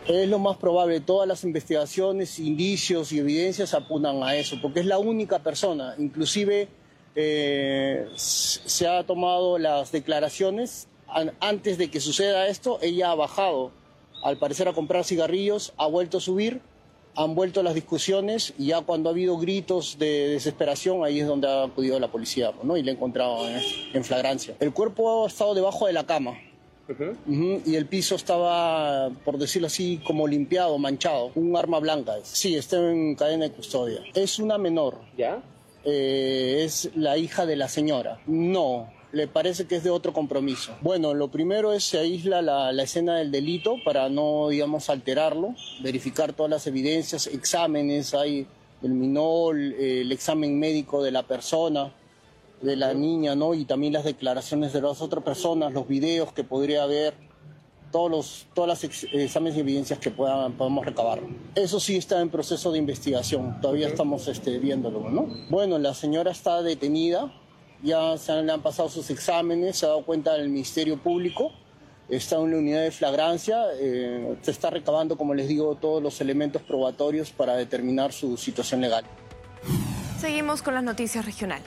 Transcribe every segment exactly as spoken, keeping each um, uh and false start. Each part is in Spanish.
Es lo más probable, todas las investigaciones, indicios y evidencias apuntan a eso, porque es la única persona, inclusive eh, se ha tomado las declaraciones, antes de que suceda esto, ella ha bajado, al parecer a comprar cigarrillos, ha vuelto a subir, han vuelto las discusiones y ya cuando ha habido gritos de desesperación, ahí es donde ha acudido la policía, ¿no? Y la ha encontrado en, en flagrancia. El cuerpo ha estado debajo de la cama. Uh-huh. Uh-huh. Y el piso estaba, por decirlo así, como limpiado, manchado. Un arma blanca. Sí, está en cadena de custodia. Es una menor. ¿Ya? Eh, es la hija de la señora. No, le parece que es de otro compromiso. Bueno, lo primero es se aísla la, la escena del delito para no, digamos, alterarlo, verificar todas las evidencias, exámenes, hay el minol, el examen médico de la persona, de la niña, ¿no? Y también las declaraciones de las otras personas, los videos que podría haber, todos los todas las ex, exámenes y evidencias que puedan, podamos recabar. Eso sí está en proceso de investigación, todavía okay. estamos este, viéndolo, ¿no? Bueno, la señora está detenida, ya se han, le han pasado sus exámenes, se ha dado cuenta del Ministerio Público, está en la unidad de flagrancia, eh, se está recabando, como les digo, todos los elementos probatorios para determinar su situación legal. Seguimos con las noticias regionales.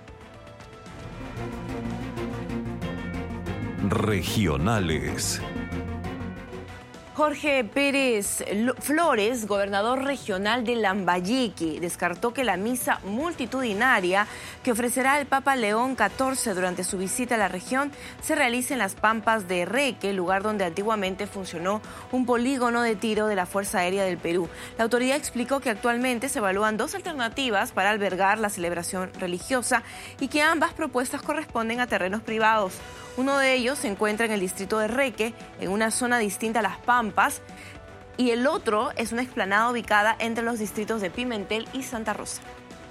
Regionales. Jorge Pérez Flores, gobernador regional de Lambayeque, descartó que la misa multitudinaria que ofrecerá el Papa León catorce durante su visita a la región se realice en las Pampas de Reque, lugar donde antiguamente funcionó un polígono de tiro de la Fuerza Aérea del Perú. La autoridad explicó que actualmente se evalúan dos alternativas para albergar la celebración religiosa y que ambas propuestas corresponden a terrenos privados. Uno de ellos se encuentra en el distrito de Reque, en una zona distinta a las Pampas, y el otro es una explanada ubicada entre los distritos de Pimentel y Santa Rosa.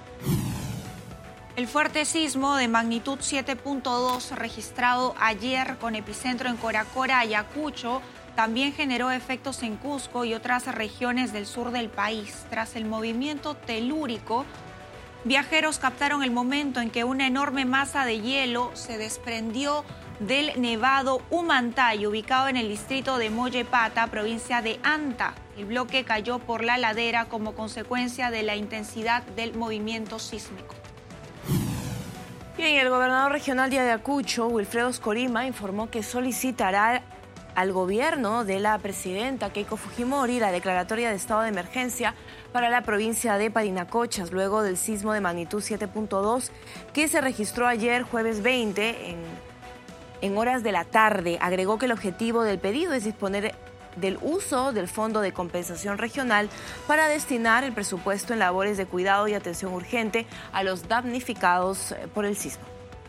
El fuerte sismo de magnitud siete punto dos registrado ayer con epicentro en Coracora, Ayacucho, también generó efectos en Cusco y otras regiones del sur del país. Tras el movimiento telúrico, viajeros captaron el momento en que una enorme masa de hielo se desprendió del Nevado Humantay, ubicado en el distrito de Mollepata, provincia de Anta. El bloque cayó por la ladera como consecuencia de la intensidad del movimiento sísmico. Bien, el gobernador regional de Ayacucho, Wilfredo Oscorima, informó que solicitará al gobierno de la presidenta Keiko Fujimori la declaratoria de estado de emergencia para la provincia de Parinacochas, luego del sismo de magnitud siete punto dos que se registró ayer, jueves veinte, en, en horas de la tarde. Agregó que el objetivo del pedido es disponer del uso del Fondo de Compensación Regional para destinar el presupuesto en labores de cuidado y atención urgente a los damnificados por el sismo.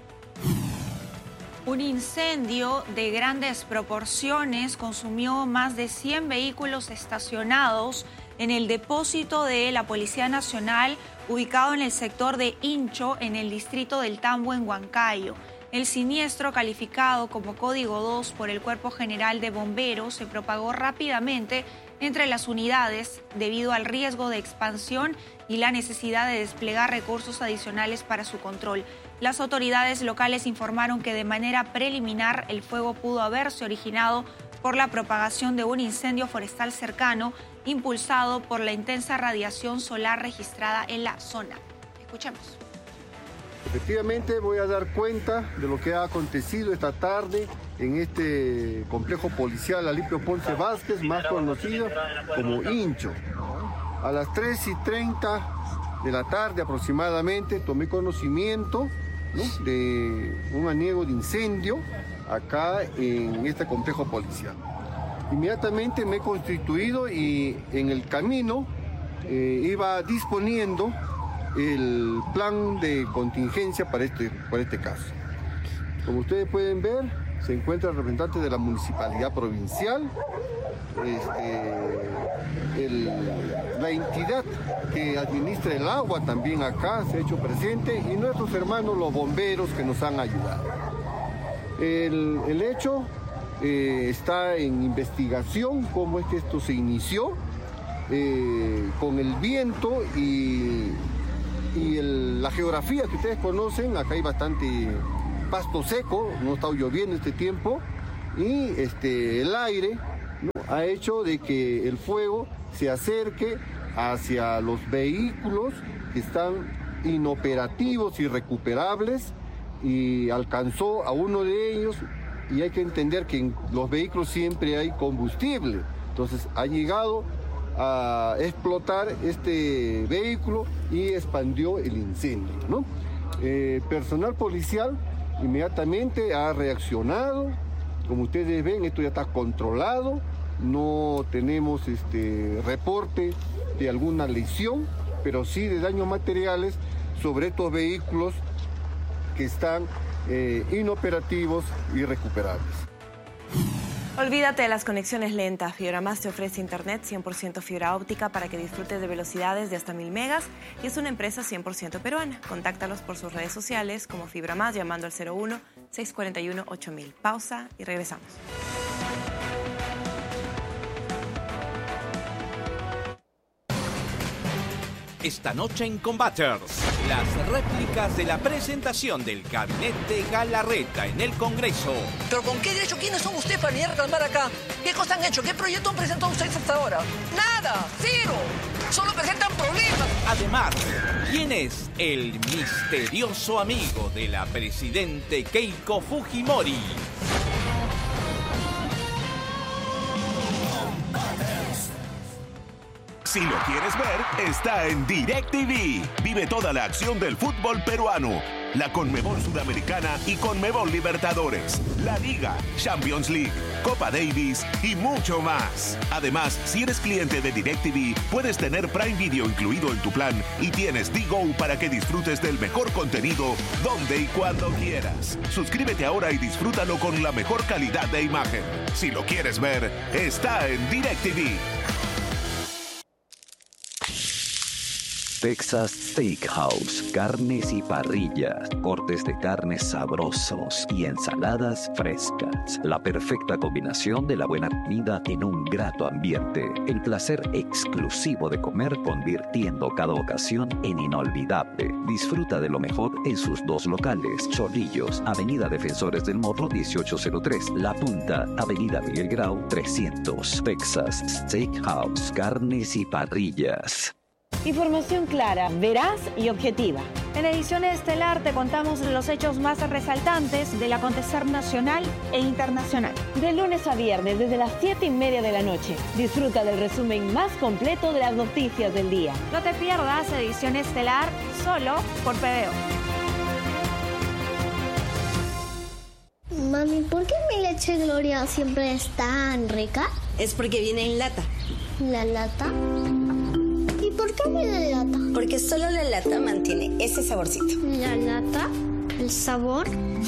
Un incendio de grandes proporciones consumió más de cien vehículos estacionados en el depósito de la Policía Nacional ubicado en el sector de Incho, en el distrito del Tambo, en Huancayo. El siniestro, calificado como Código dos por el Cuerpo General de Bomberos, se propagó rápidamente entre las unidades debido al riesgo de expansión y la necesidad de desplegar recursos adicionales para su control. Las autoridades locales informaron que de manera preliminar el fuego pudo haberse originado por la propagación de un incendio forestal cercano impulsado por la intensa radiación solar registrada en la zona. Escuchemos. Efectivamente voy a dar cuenta de lo que ha acontecido esta tarde en este complejo policial Alipio Ponce Vázquez, más conocido como Incho. A las tres y treinta de la tarde aproximadamente tomé conocimiento, ¿no?, de un aniego de incendio acá en este complejo policial. Inmediatamente me he constituido y en el camino eh, iba disponiendo el plan de contingencia para este, para este caso. Como ustedes pueden ver, se encuentra el representante de la municipalidad provincial, este, el, la entidad que administra el agua también acá se ha hecho presente y nuestros hermanos los bomberos que nos han ayudado. El, el hecho eh, está en investigación, cómo es que esto se inició, eh, con el viento y Y el, la geografía que ustedes conocen, acá hay bastante pasto seco, no está lloviendo este tiempo, y este, el aire, ¿no?, ha hecho de que el fuego se acerque hacia los vehículos que están inoperativos, irrecuperables, y alcanzó a uno de ellos, y hay que entender que en los vehículos siempre hay combustible, entonces ha llegado a explotar este vehículo y expandió el incendio, ¿no? Eh, personal policial inmediatamente ha reaccionado. Como ustedes ven, esto ya está controlado, no tenemos este reporte de alguna lesión, pero sí de daños materiales sobre estos vehículos que están eh, inoperativos y irrecuperables. Olvídate de las conexiones lentas. Fibra Más te ofrece internet cien por ciento fibra óptica para que disfrutes de velocidades de hasta mil megas y es una empresa cien por ciento peruana. Contáctalos por sus redes sociales como Fibra Más llamando al cero uno, seis cuatro uno, ocho mil. Pausa y regresamos. Esta noche en Combaters, las réplicas de la presentación del gabinete Galarreta en el Congreso. ¿Pero con qué derecho? ¿Quiénes son ustedes para venir a reclamar acá? ¿Qué cosas han hecho? ¿Qué proyecto han presentado ustedes hasta ahora? ¡Nada! ¡Cero! Solo presentan problemas. Además, ¿quién es el misterioso amigo de la presidente Keiko Fujimori? Si lo quieres ver, está en DirecTV. Vive toda la acción del fútbol peruano, la Conmebol Sudamericana y Conmebol Libertadores, la Liga, Champions League, Copa Davis y mucho más. Además, si eres cliente de DirecTV, puedes tener Prime Video incluido en tu plan y tienes D-Go para que disfrutes del mejor contenido donde y cuando quieras. Suscríbete ahora y disfrútalo con la mejor calidad de imagen. Si lo quieres ver, está en DirecTV. Texas Steakhouse, carnes y parrillas, cortes de carnes sabrosos y ensaladas frescas. La perfecta combinación de la buena comida en un grato ambiente. El placer exclusivo de comer convirtiendo cada ocasión en inolvidable. Disfruta de lo mejor en sus dos locales. Chorrillos, Avenida Defensores del Morro dieciocho cero tres. La Punta, Avenida Miguel Grau trescientos. Texas Steakhouse, carnes y parrillas. Información clara, veraz y objetiva. En Ediciones Estelar te contamos los hechos más resaltantes del acontecer nacional e internacional. De lunes a viernes desde las siete y media de la noche. Disfruta del resumen más completo de las noticias del día. No te pierdas Edición Estelar solo por P B O. Mami, ¿por qué mi leche Gloria siempre es tan rica? Es porque viene en lata. ¿La lata? ¿Y por qué viene en lata? Porque solo la lata mantiene ese saborcito. ¿La lata? ¿El sabor?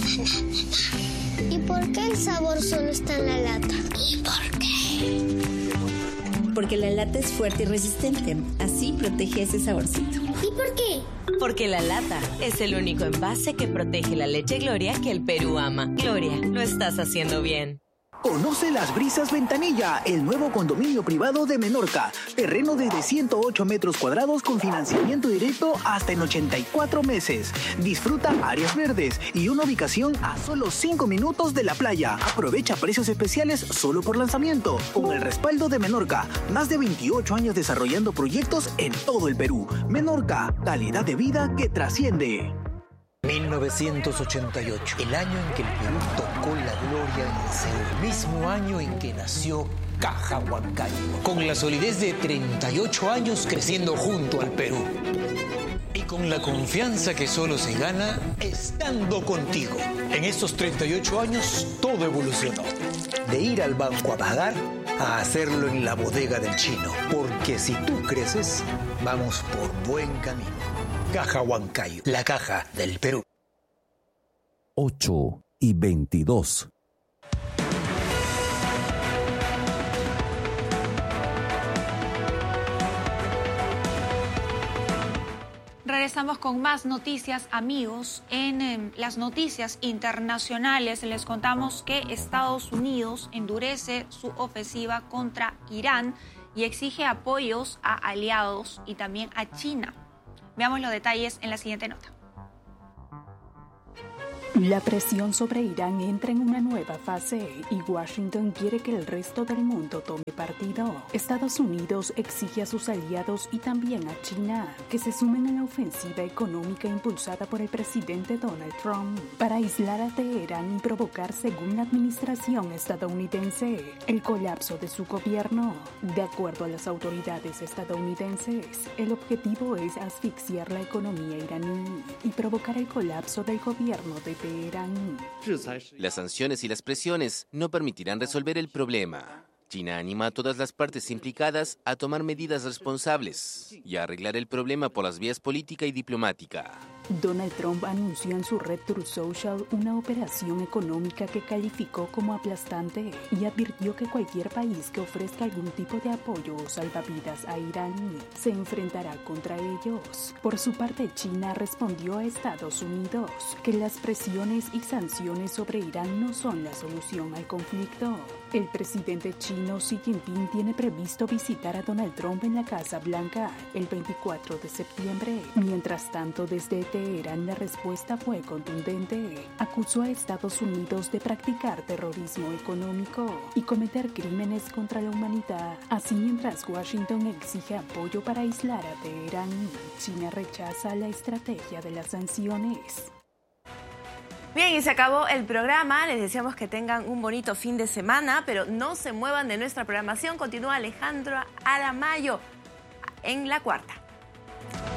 ¿Y por qué el sabor solo está en la lata? ¿Y por qué? Porque la lata es fuerte y resistente. Así protege ese saborcito. ¿Y por qué? Porque la lata es el único envase que protege la leche Gloria que el Perú ama. Gloria, lo estás haciendo bien. Conoce Las Brisas Ventanilla, el nuevo condominio privado de Menorca. Terreno desde ciento ocho metros cuadrados con financiamiento directo hasta en ochenta y cuatro meses. Disfruta áreas verdes y una ubicación a solo cinco minutos de la playa. Aprovecha precios especiales solo por lanzamiento. Con el respaldo de Menorca, más de veintiocho años desarrollando proyectos en todo el Perú. Menorca, calidad de vida que trasciende. mil novecientos ochenta y ocho, el año en que el Perú tocó la gloria en Seúl, el mismo año en que nació Caja Huancayo, con la solidez de treinta y ocho años creciendo junto al Perú. Y con la confianza que solo se gana estando contigo. En estos treinta y ocho años todo evolucionó. De ir al banco a pagar a hacerlo en la bodega del chino. Porque si tú creces, vamos por buen camino. Caja Huancayo, la caja del Perú. ocho y veintidós. Regresamos con más noticias, amigos. En eh, las noticias internacionales les contamos que Estados Unidos endurece su ofensiva contra Irán y exige apoyos a aliados y también a China. Veamos los detalles en la siguiente nota. La presión sobre Irán entra en una nueva fase y Washington quiere que el resto del mundo tome partido. Estados Unidos exige a sus aliados y también a China que se sumen a la ofensiva económica impulsada por el presidente Donald Trump para aislar a Teherán y provocar, según la administración estadounidense, el colapso de su gobierno. De acuerdo a las autoridades estadounidenses, el objetivo es asfixiar la economía iraní y provocar el colapso del gobierno de Teherán. Las sanciones y las presiones no permitirán resolver el problema. China anima a todas las partes implicadas a tomar medidas responsables y a arreglar el problema por las vías política y diplomática. Donald Trump anunció en su red Truth Social una operación económica que calificó como aplastante y advirtió que cualquier país que ofrezca algún tipo de apoyo o salvavidas a Irán se enfrentará contra ellos. Por su parte, China respondió a Estados Unidos que las presiones y sanciones sobre Irán no son la solución al conflicto. El presidente chino Xi Jinping tiene previsto visitar a Donald Trump en la Casa Blanca el veinticuatro de septiembre. Mientras tanto, desde Teherán la respuesta fue contundente. Acusó a Estados Unidos de practicar terrorismo económico y cometer crímenes contra la humanidad. Así, mientras Washington exige apoyo para aislar a Teherán, China rechaza la estrategia de las sanciones. Bien, y se acabó el programa. Les deseamos que tengan un bonito fin de semana, pero no se muevan de nuestra programación. Continúa Alejandro Aramayo en La Cuarta.